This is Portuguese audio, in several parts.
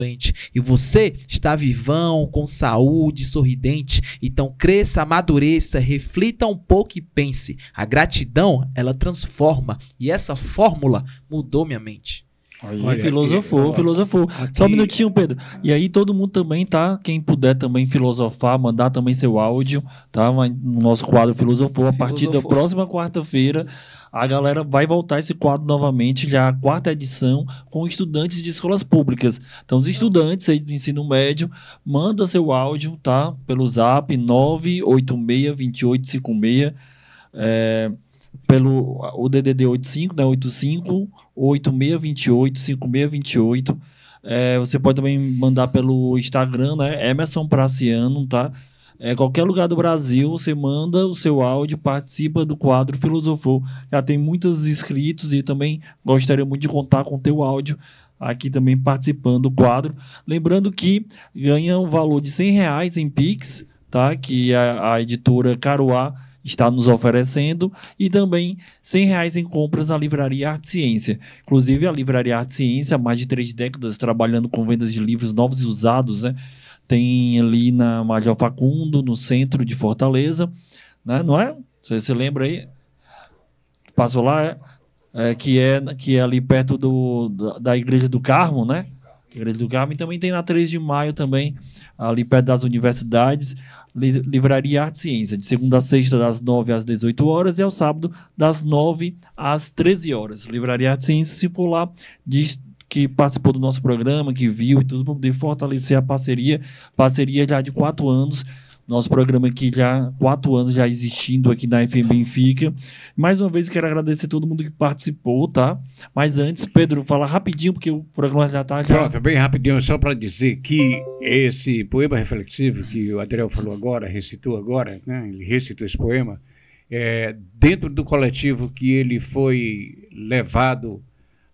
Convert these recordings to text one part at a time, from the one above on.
e você está vivão, com saúde, sorridente. Então cresça, amadureça, reflita um pouco e pense. A gratidão, ela transforma. E essa fórmula mudou minha mente. Aí, Olha, filosofou. aqui- Só um minutinho, Pedro. E aí todo mundo também, tá? Quem puder também filosofar, mandar também seu áudio, tá? No nosso quadro Filosofou. A partir da Filosofou. próxima quarta-feira, a galera vai voltar esse quadro novamente, já a quarta edição, com estudantes de escolas públicas. Então, os estudantes aí do ensino médio, manda seu áudio, tá? Pelo zap 9862856, pelo o DDD 85, né? 85 8628 5628. Você pode também mandar pelo Instagram, né? Emerson Praciano, tá? Qualquer lugar do Brasil, você manda o seu áudio, participa do quadro Filosofou. Já tem muitos inscritos e também gostaria muito de contar com o teu áudio aqui também participando do quadro. Lembrando que ganha um valor de R$100 em Pix, tá? Que a editora Caruá está nos oferecendo, e também R$100 em compras na Livraria Arte Ciência. Inclusive, a Livraria Arte Ciência, há mais de 3 décadas, trabalhando com vendas de livros novos e usados, né? Tem ali na Major Facundo, no centro de Fortaleza, né? Não é? Você lembra aí? Passou lá, que é ali perto da Igreja do Carmo, né? Igreja do Carmo, e também tem na 3 de maio também, ali perto das universidades, Livraria Arte e Ciência, de segunda a sexta, das 9 às 18 horas, e ao sábado, das 9 às 13 horas. Livraria Arte e Ciência, se for lá, diz que participou do nosso programa, que viu e tudo, para poder fortalecer a parceria já de 4 anos, nosso programa aqui já 4 anos já existindo aqui na FM Benfica. Mais uma vez quero agradecer a todo mundo que participou, tá? Mas antes, Pedro, fala rapidinho, porque o programa já está... Pronto, bem rapidinho, só para dizer que esse poema reflexivo que o Adriel falou agora, recitou agora, né? Ele recitou esse poema, dentro do coletivo que ele foi levado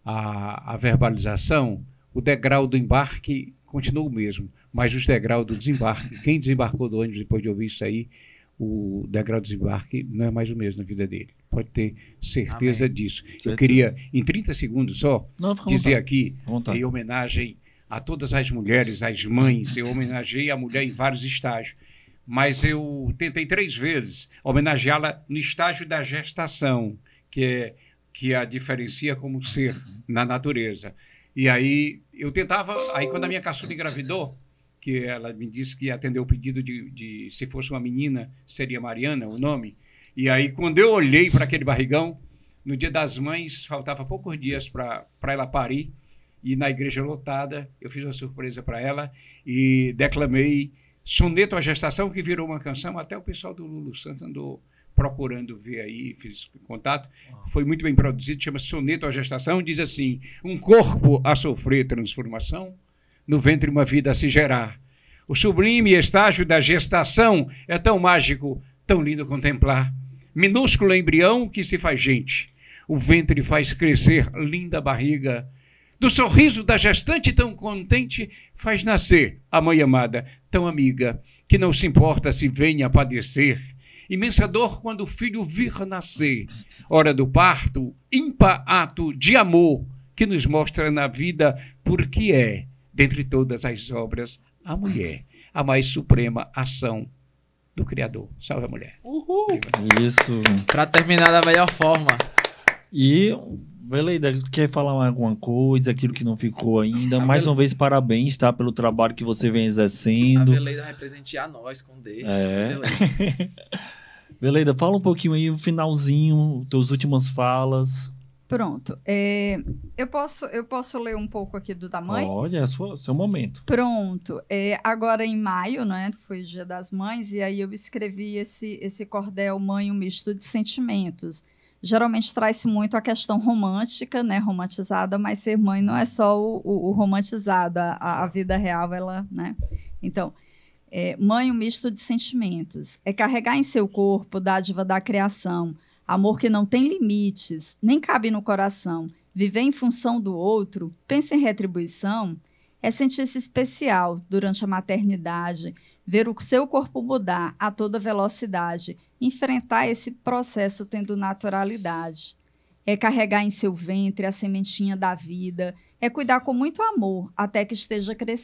à verbalização, o degrau do embarque continua o mesmo, mas os degraus do desembarque, quem desembarcou do ônibus depois de ouvir isso aí, o degrau do desembarque não é mais o mesmo na vida dele. Pode ter certeza Amém. disso. Certo. Eu queria, em 30 segundos só, dizer aqui, vontade, em homenagem a todas as mulheres, as mães, eu homenageei a mulher em vários estágios, mas eu tentei 3 vezes homenageá-la no estágio da gestação, que a diferencia como ser na natureza. E aí eu tentava, aí quando a minha caçula engravidou, que ela me disse que atendeu o pedido de se fosse uma menina, seria Mariana o nome, e aí quando eu olhei para aquele barrigão, no Dia das Mães, faltava poucos dias para ela parir, e na igreja lotada, eu fiz uma surpresa para ela e declamei Soneto à Gestação, que virou uma canção, até o pessoal do Lulu Santos andou procurando ver aí, fiz contato, foi muito bem produzido, chama Soneto à Gestação, diz assim: um corpo a sofrer transformação, no ventre uma vida a se gerar. O sublime estágio da gestação é tão mágico, tão lindo contemplar. Minúsculo embrião que se faz gente, o ventre faz crescer linda barriga. Do sorriso da gestante tão contente, faz nascer a mãe amada, tão amiga, que não se importa se venha a padecer. Imensa dor quando o filho vir nascer. Hora do parto, ímpar ato de amor, que nos mostra na vida por que é, dentre todas as obras, a mulher, a mais suprema ação do Criador. Salve a mulher. Uhul! Isso. Para terminar da melhor forma. E, Veleida, quer falar alguma coisa, aquilo que não ficou ainda? Mais uma vez, parabéns, tá? Pelo trabalho que você vem A exercendo. Veleida vai presentear nós com desse. Veleida, fala um pouquinho aí, o finalzinho, tuas últimas falas. Pronto. Eu posso ler um pouco aqui do da mãe? Olha, seu momento. Pronto. Agora em maio, né, foi o Dia das Mães, e aí eu escrevi esse cordel Mãe, um misto de sentimentos. Geralmente traz-se muito a questão romântica, né, romantizada, mas ser mãe não é só o romantizado, a vida real, ela, né? Então, mãe, um misto de sentimentos. É carregar em seu corpo dádiva da criação, amor que não tem limites, nem cabe no coração. Viver em função do outro, pensa em retribuição, é sentir-se especial durante a maternidade, ver o seu corpo mudar a toda velocidade, enfrentar esse processo tendo naturalidade. É carregar em seu ventre a sementinha da vida, é cuidar com muito amor até que esteja crescendo.